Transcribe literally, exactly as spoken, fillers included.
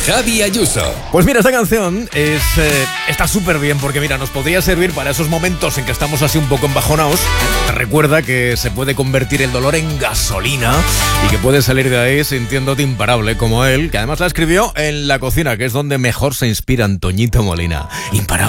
Javi Ayuso. Pues mira, esta canción es eh, está súper bien porque mira, nos podría servir para esos momentos en que estamos así un poco embajonados. Recuerda que se puede convertir el dolor en gasolina y que puedes salir de ahí sintiéndote imparable como él, que además la escribió en la cocina, que es donde mejor se inspira Antoñito Molina. Imparable.